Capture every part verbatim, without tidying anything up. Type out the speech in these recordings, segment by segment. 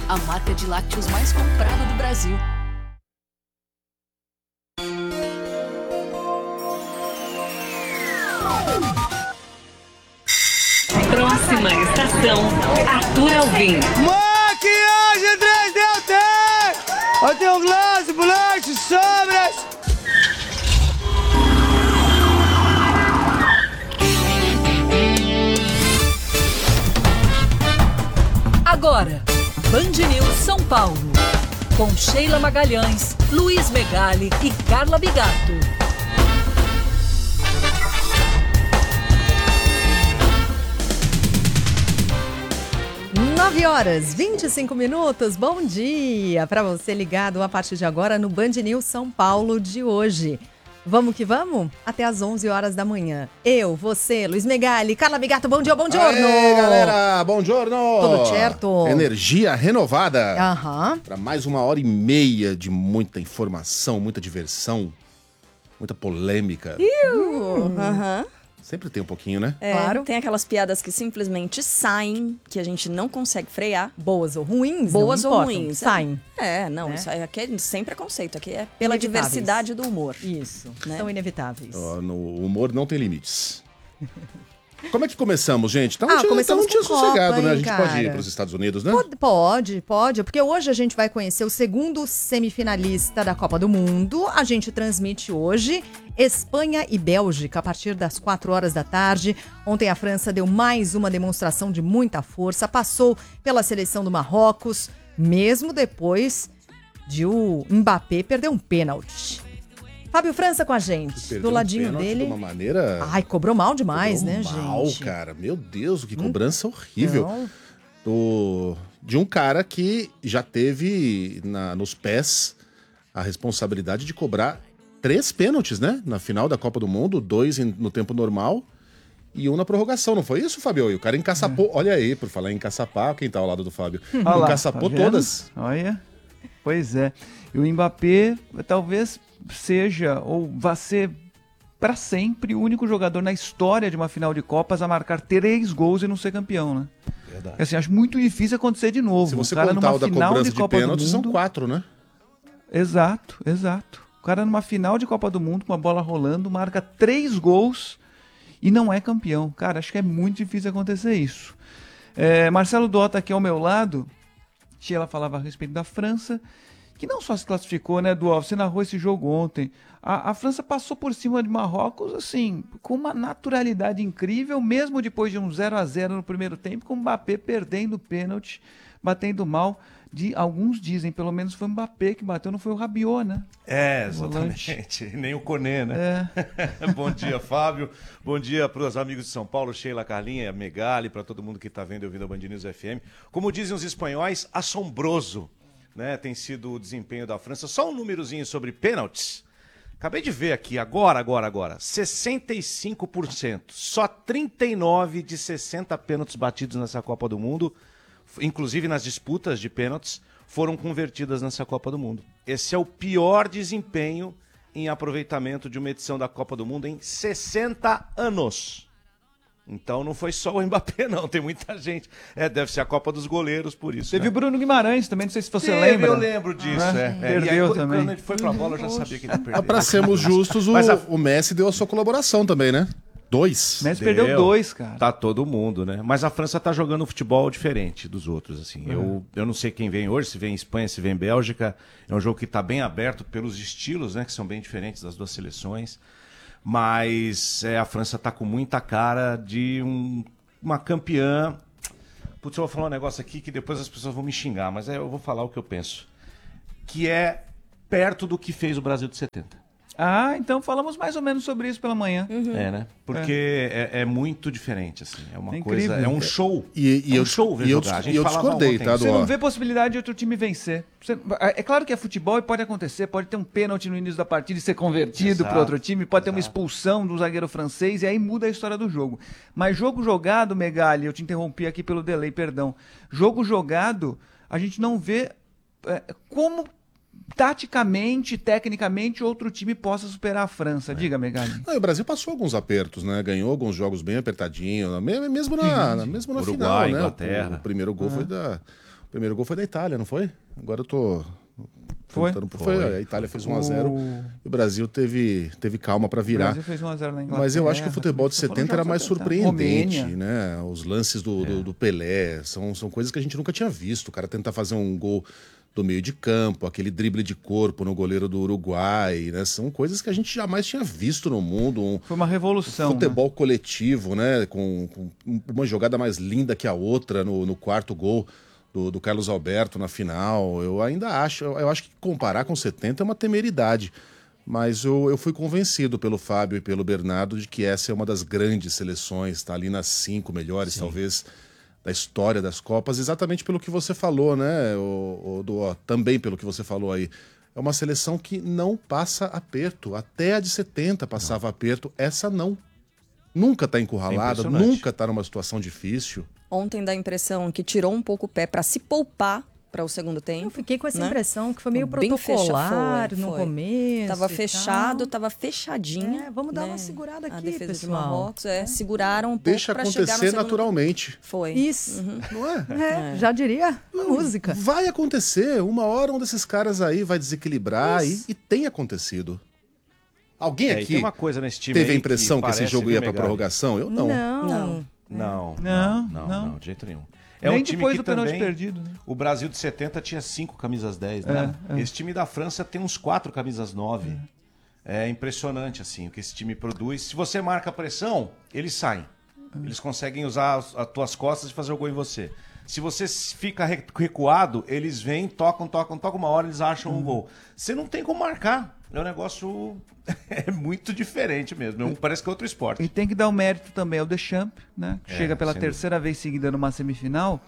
a marca de lácteos mais comprada do Brasil. Próxima estação, Arthur Alvim. Maquiagem três D eu tenho! Eu tenho glace, bolacha, sobras! Agora, Band News São Paulo, com Sheila Magalhães, Luiz Megali e Carla Bigato. nove horas, vinte e cinco minutos, bom dia para você ligado a partir de agora no Band News São Paulo de hoje. Vamos que vamos? Até às onze horas da manhã. Eu, você, Luiz Megali, Carla Bigato, bom dia, bom giorno! Aê, galera, bom giorno! Tudo certo? Energia renovada. Aham. Para mais uma hora e meia de muita informação, muita diversão, muita polêmica. Iu! Aham. Sempre tem um pouquinho, né? É, Claro. tem aquelas piadas que simplesmente saem, que a gente não consegue frear. Boas ou ruins? Boas não ou importam, ruins. saem. É, não, Né? isso aí aqui é sem preconceito. Aqui é pela Inevitáveis. diversidade do humor. Isso, Né? são inevitáveis. Ó, no humor não tem limites. Como é que começamos, gente? Tá um Ah, dia, começamos tá um dia com Copa, sossegado, né? A hein, gente cara? pode ir para os Estados Unidos, né? Pode, pode, pode, porque hoje a gente vai conhecer o segundo semifinalista da Copa do Mundo. A gente transmite hoje Espanha e Bélgica a partir das quatro horas da tarde. Ontem a França deu mais uma demonstração de muita força, passou pela seleção do Marrocos, mesmo depois de o Mbappé perder um pênalti. Fábio França com a gente, Perdeu do ladinho um pênalti dele. De uma maneira... Ai, cobrou mal demais, Cobrou né, mal, gente? cara. Meu Deus, que cobrança horrível. Não. Do, de um cara que já teve na, nos pés a responsabilidade de cobrar três pênaltis, né? Na final da Copa do Mundo, dois em- no tempo normal e um na prorrogação, não foi isso, Fabio? E o cara encaçapou, olha aí, por falar em encaçapar, quem tá ao lado do Fábio? Olha lá, Encaçapou tá vendo? todas. Olha, pois é. E o Mbappé talvez seja, ou vá ser para sempre, o único jogador na história de uma final de Copas a marcar três gols e não ser campeão, né? Verdade. Assim, acho muito difícil acontecer de novo. Se você o cara contar numa o da final cobrança de de, Copa do pênaltis, são Mundo, quatro, né? Exato, exato. O cara numa final de Copa do Mundo, com a bola rolando, marca três gols e não é campeão. Cara, acho que é muito difícil acontecer isso. É, Marcelo Dota aqui ao meu lado, Sheila falava a respeito da França, que não só se classificou, né, Dual? Você narrou esse jogo ontem. A, a França passou por cima de Marrocos, assim, com uma naturalidade incrível, mesmo depois de um zero a zero no primeiro tempo, com o Mbappé perdendo o pênalti, batendo mal. De, alguns dizem, pelo menos foi o Mbappé que bateu, não foi o Rabiot, né? É, Volante. exatamente. Nem o Koné, né? É. Bom dia, Fábio. Bom dia para os amigos de São Paulo, Sheila, Carlinha, Megali, para todo mundo que está vendo e ouvindo a Band News F M. Como dizem os espanhóis, assombroso, né? Tem sido o desempenho da França. Só um númerozinho sobre pênaltis. Acabei de ver aqui, agora, agora, agora. sessenta e cinco por cento. Só trinta e nove de sessenta pênaltis batidos nessa Copa do Mundo, inclusive nas disputas de pênaltis, foram convertidas nessa Copa do Mundo. Esse é o pior desempenho em aproveitamento de uma edição da Copa do Mundo em sessenta anos. Então não foi só o Mbappé, não. Tem muita gente. É, deve ser a Copa dos goleiros, por isso. Teve né? o Bruno Guimarães também, não sei se você Teve, lembra. Eu lembro disso, Ah, é. é. perdeu E aí, quando- também. Quando ele foi pra bola, eu já sabia que ele ia perder. Ah, pra sermos justos, o, Mas a- o Messi deu a sua colaboração também, né? Dois. Messi perdeu dois, cara. Tá todo mundo, né? Mas a França tá jogando um futebol diferente dos outros, assim. Eu, eu não sei quem vem hoje, se vem Espanha, se vem Bélgica. É um jogo que tá bem aberto pelos estilos, né? Que são bem diferentes das duas seleções. Mas é, a França tá com muita cara de um- uma campeã. Putz, eu vou falar um negócio aqui que depois as pessoas vão me xingar, mas é, eu vou falar o que eu penso. Que é perto do que fez o Brasil de setenta. Ah, então falamos mais ou menos sobre isso pela manhã. É, né? Porque é. É, é muito diferente, assim. É uma É coisa. incrível. É um show. E, e é um eu, show ver e eu, jogar. A gente e eu falava discordei, ontem. tá, Você do não ó. vê possibilidade de outro time vencer. Você- é claro que é futebol e pode acontecer, pode ter um pênalti no início da partida e ser convertido Exato, para outro time, pode ter uma exato. expulsão do zagueiro francês e aí muda a história do jogo. Mas jogo jogado, Megali, eu te interrompi aqui pelo delay, perdão. Jogo jogado, a gente não vê é, como taticamente, tecnicamente, outro time possa superar a França. É. Diga, Megali. Não, o Brasil passou alguns apertos, né? Ganhou alguns jogos bem apertadinhos, mesmo na, na, mesmo na Uruguai, final, né? Inglaterra. O, o primeiro gol ah. foi da, o primeiro gol foi da Itália, não foi? Agora eu tô Foi? foi? A Itália fez um a zero o... e o Brasil teve, teve calma para virar. O Brasil fez um a zero na Inglaterra. Mas eu acho que o futebol de setenta era mais surpreendente, Romênia. né? Os lances do, é. do, do Pelé são, são coisas que a gente nunca tinha visto. O cara tentar fazer um gol do meio de campo, aquele drible de corpo no goleiro do Uruguai, né? São coisas que a gente jamais tinha visto no mundo. Um, Foi uma revolução. Um futebol né? coletivo, né? Com, com uma jogada mais linda que a outra no, no quarto gol do, do Carlos Alberto na final. Eu ainda acho, eu acho que comparar com setenta é uma temeridade. Mas eu, eu fui convencido pelo Fábio e pelo Bernardo de que essa é uma das grandes seleções, está ali nas cinco melhores, Sim. talvez, da história das Copas, exatamente pelo que você falou, né? O, o, do, ó, também pelo que você falou aí. É uma seleção que não passa aperto. Até a de setenta passava não. aperto, essa não. Nunca está encurralada, é nunca está numa situação difícil. Ontem dá a impressão que tirou um pouco o pé para se poupar para o segundo tempo. Eu fiquei com essa né? impressão que foi meio Bem protocolar fecha, foi, no foi. começo. Tava fechado, tava fechadinho. É, vamos dar né? uma segurada aqui, a defesa pessoal. de Marrocos, é, seguraram um pouco Deixa para chegar no acontecer segundo naturalmente. tempo. Foi. Isso. Uhum. Não é? É, é. Já diria a música. Vai acontecer. Uma hora um desses caras aí vai desequilibrar e, e tem acontecido. Alguém é, aqui tem uma coisa nesse time teve a aí impressão que, que esse jogo ia para Megali. prorrogação? Eu não. Não. Não. Não, Não, não, não. não, não, de jeito nenhum. É Nem um time depois que do pênalti também, perdido. Né? O Brasil de setenta tinha cinco camisas dez, né? É, é. Esse time da França tem uns quatro camisas nove. É. é impressionante, assim, o que esse time produz. Se você marca a pressão, eles saem. Eles conseguem usar as, as tuas costas e fazer o gol em você. Se você fica recuado, eles vêm, tocam, tocam, tocam, uma hora eles acham um gol. Você não tem como marcar. É um negócio é muito diferente mesmo. Parece que é outro esporte. E tem que dar o mérito também ao Deschamps, né? Que É, chega pela sem terceira dúvida. vez seguida numa semifinal.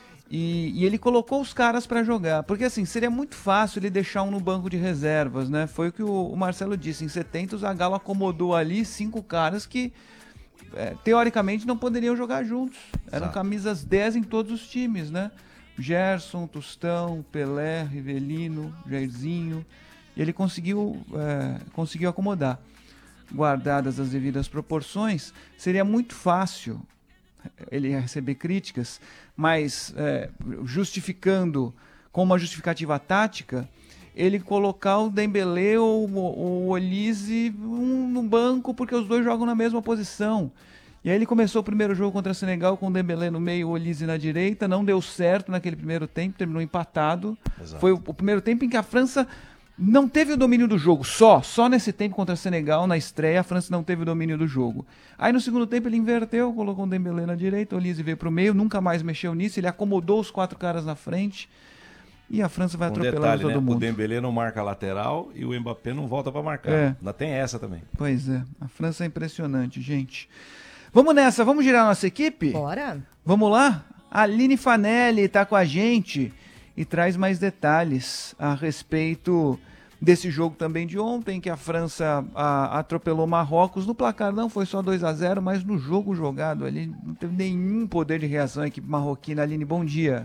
E, e ele colocou os caras para jogar. Porque assim, seria muito fácil ele deixar um no banco de reservas, né? Foi o que o, o Marcelo disse. Em setenta, o Zagallo acomodou ali cinco caras que, é, teoricamente, não poderiam jogar juntos. Eram Exato. camisas dez em todos os times, né? Gerson, Tostão, Pelé, Rivelino, Jairzinho... E ele conseguiu, é, conseguiu acomodar. Guardadas as devidas proporções, seria muito fácil ele receber críticas, mas é, justificando com uma justificativa tática, ele colocar o Dembélé ou o Olise um no banco, porque os dois jogam na mesma posição. E aí ele começou o primeiro jogo contra o Senegal com o Dembélé no meio, o Olise na direita, não deu certo naquele primeiro tempo, terminou empatado. Exato. Foi o, o primeiro tempo em que a França não teve o domínio do jogo, só, só nesse tempo contra o Senegal, na estreia, a França não teve o domínio do jogo. Aí no segundo tempo ele inverteu, colocou o Dembélé na direita, o Olise veio pro meio, nunca mais mexeu nisso, ele acomodou os quatro caras na frente e a França vai Um atropelando detalhe, todo né? mundo. O Dembélé não marca a lateral e o Mbappé não volta para marcar. É. Ainda tem essa também. Pois é, a França é impressionante, gente. Vamos nessa, vamos girar nossa equipe? Bora. Vamos lá? A Aline Fanelli está com a gente e traz mais detalhes a respeito desse jogo também de ontem, que a França a, atropelou Marrocos. No placar não foi só dois a zero, mas no jogo jogado ali não teve nenhum poder de reação a equipe marroquina. Aline, bom dia.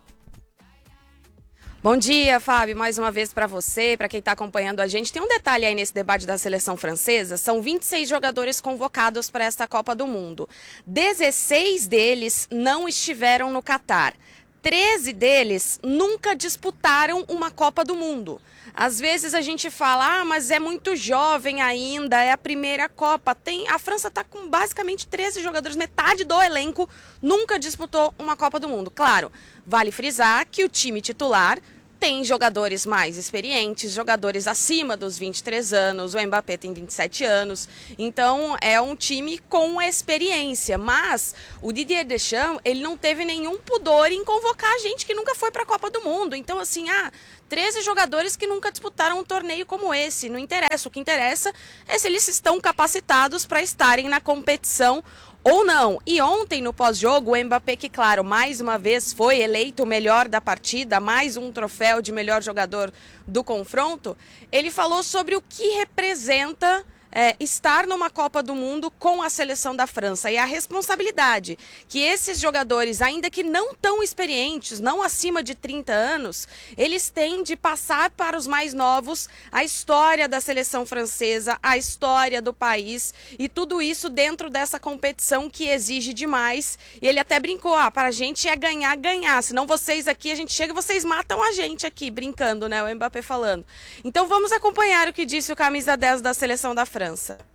Bom dia, Fábio, mais uma vez para você, para quem está acompanhando a gente. Tem um detalhe aí nesse debate da seleção francesa, são vinte e seis jogadores convocados para esta Copa do Mundo. dezesseis deles não estiveram no Catar. treze deles nunca disputaram uma Copa do Mundo. Às vezes a gente fala, ah, mas é muito jovem ainda, é a primeira Copa. Tem, a França está com basicamente treze jogadores, metade do elenco nunca disputou uma Copa do Mundo. Claro, vale frisar que o time titular tem jogadores mais experientes, jogadores acima dos vinte e três anos, o Mbappé tem vinte e sete anos, então é um time com experiência, mas o Didier Deschamps, ele não teve nenhum pudor em convocar gente que nunca foi para a Copa do Mundo, então assim, ah, treze jogadores que nunca disputaram um torneio como esse, não interessa, o que interessa é se eles estão capacitados para estarem na competição ou não. E ontem, no pós-jogo, o Mbappé, que claro, mais uma vez foi eleito o melhor da partida, mais um troféu de melhor jogador do confronto, ele falou sobre o que representa É, estar numa Copa do Mundo com a seleção da França e a responsabilidade que esses jogadores, ainda que não tão experientes, não acima de trinta anos, eles têm de passar para os mais novos a história da seleção francesa, a história do país e tudo isso dentro dessa competição que exige demais. E ele até brincou, ah, para a gente é ganhar, ganhar, senão vocês aqui, a gente chega e vocês matam a gente aqui, brincando, né, o Mbappé falando. Então vamos acompanhar o que disse o camisa dez da seleção da França.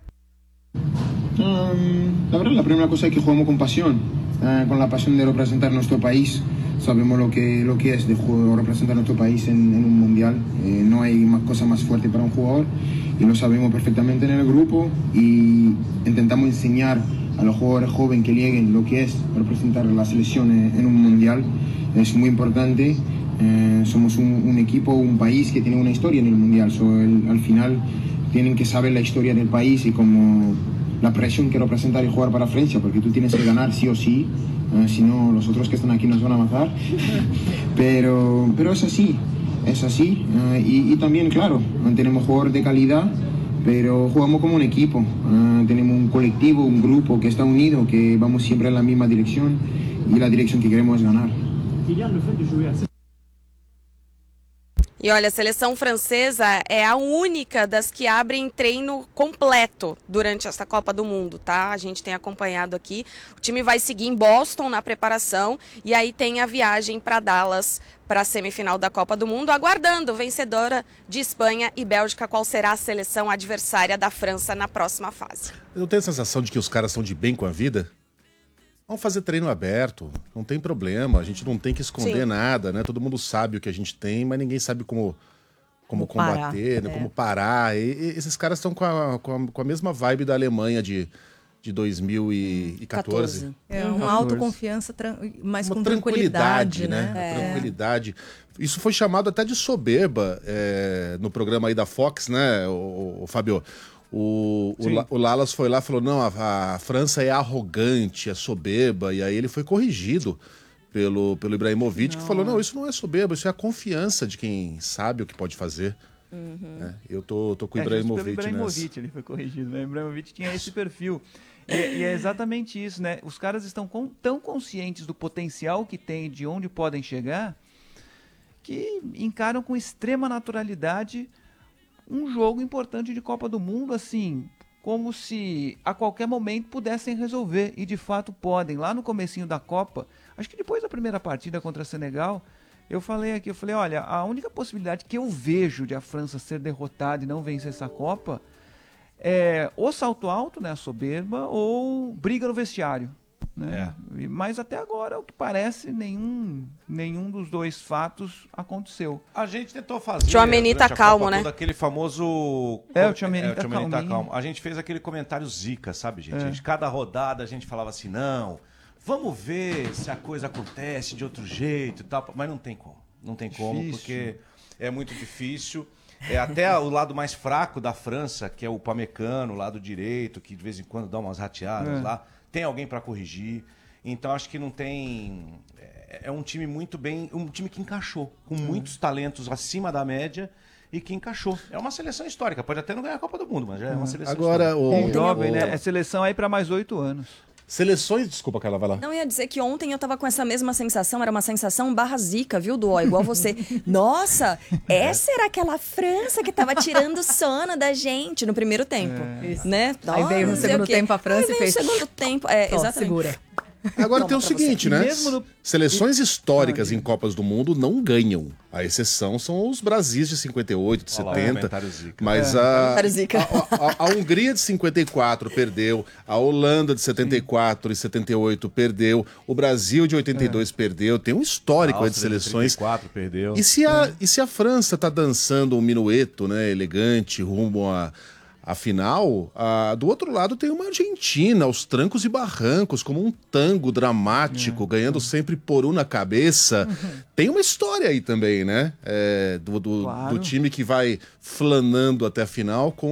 Um, la verdad, la primera cosa es que jugamos con pasión, uh, con la pasión de representar nuestro país. Sabemos lo que, lo que es de juego, representar nuestro país en, en un mundial. Eh, no hay más cosa más fuerte para un jugador y lo sabemos perfectamente en el grupo y intentamos enseñar a los jugadores jóvenes que lleguen lo que es representar la selección en, en un mundial. Es muy importante. Eh, somos un, un equipo, un país que tiene una historia en el mundial. So, el, al final tienen que saber la historia del país y como la presión que representa el jugar para Francia, porque tú tienes que ganar sí o sí, eh, si no los otros que están aquí nos van a matar. Pero, pero es así, es así. Eh, y, y también, claro, tenemos jugadores de calidad, pero jugamos como un equipo. Eh, tenemos un colectivo, un grupo que está unido, que vamos siempre en la misma dirección y la dirección que queremos es ganar. E olha, a seleção francesa é a única das que abrem treino completo durante essa Copa do Mundo, tá? A gente tem acompanhado aqui. O time vai seguir em Boston na preparação e aí tem a viagem para Dallas para a semifinal da Copa do Mundo, aguardando vencedora de Espanha e Bélgica, qual será a seleção adversária da França na próxima fase. Eu não tenho a sensação de que os caras estão de bem com a vida? Vamos fazer treino aberto, não tem problema, a gente não tem que esconder Sim. nada, né? Todo mundo sabe o que a gente tem, mas ninguém sabe como, como, como combater, parar, né? é. como parar. E, e esses caras estão com a, com, a, com a mesma vibe da Alemanha de, de dois mil e quatorze. É uma autoconfiança, mas uma com tranquilidade, tranquilidade né? né? É. Tranquilidade. Isso foi chamado até de soberba é, no programa aí da Fox, né, o, o Fábio? O, o, o Lalas foi lá e falou, não, a, a França é arrogante, é soberba, e aí ele foi corrigido pelo, pelo Ibrahimovic, não. que falou, não, isso não é soberba, isso é a confiança de quem sabe o que pode fazer. Uhum. É, eu tô, tô com o é, Ibrahimovic, pelo Ibrahimovic ele foi corrigido, né? O Ibrahimovic tinha esse perfil. E, e é exatamente isso, né? Os caras estão com, tão conscientes do potencial que tem, de onde podem chegar, que encaram com extrema naturalidade um jogo importante de Copa do Mundo, assim, como se a qualquer momento pudessem resolver, e de fato podem. Lá no comecinho da Copa, acho que depois da primeira partida contra Senegal, eu falei aqui, eu falei, olha, a única possibilidade que eu vejo de a França ser derrotada e não vencer essa Copa é ou salto alto, né, a soberba, ou briga no vestiário. Né? É. Mas até agora, o que parece, nenhum, nenhum dos dois fatos aconteceu. A gente tentou fazer. Tchouaméni tá calmo, né? Aquele famoso. É, o Tchouaméni é, tá, tá calmo. A gente fez aquele comentário zica, sabe, gente? É. gente? Cada rodada a gente falava assim, não, vamos ver se a coisa acontece de outro jeito e tal. Mas não tem como. Não tem como, difícil. Porque é muito difícil. É até o lado mais fraco da França, que é o Pamecano, o lado direito, que de vez em quando dá umas rateadas é. lá. Tem alguém para corrigir, então acho que não tem... É um time muito bem... Um time que encaixou, com muitos talentos acima da média e que encaixou. É uma seleção histórica, pode até não ganhar a Copa do Mundo, mas já é uma seleção Agora, histórica. O... É jovem, né? É seleção aí para mais oito anos. Seleções... Desculpa, Carla, vai lá. Não, ia dizer que ontem eu tava com essa mesma sensação, era uma sensação barra zica, viu, Duó? Igual você. Nossa, essa era aquela França que tava tirando sono da gente no primeiro tempo, é. né? Aí Nossa, veio no segundo tempo a França Aí e fez... no segundo tempo, é, Só, exatamente. Segura. Agora tem o seguinte, né? No... Seleções históricas em Copas do Mundo não ganham. A exceção são os Brasis de cinquenta e oito, de setenta. Mas é. a, a, a, a Hungria de cinquenta e quatro perdeu. A Holanda de setenta e quatro e setenta e oito perdeu. O Brasil de oitenta e dois é. perdeu. Tem um histórico aí de seleções. De trinta e quatro perdeu. E se a, é. e se a França tá dançando um minueto, né, elegante, rumo a... Afinal, a, do outro lado tem uma Argentina, aos trancos e barrancos, como um tango dramático, é. ganhando sempre por um na cabeça. Uhum. Tem uma história aí também, né? É, do, do, claro. do time que vai flanando até a final com